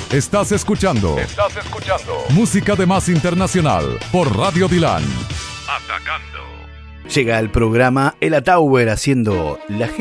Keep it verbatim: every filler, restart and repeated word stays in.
Estás escuchando. Estás escuchando. Música de Más Internacional por Radio Dilan. Atacando. Llega el programa El Atauer haciendo la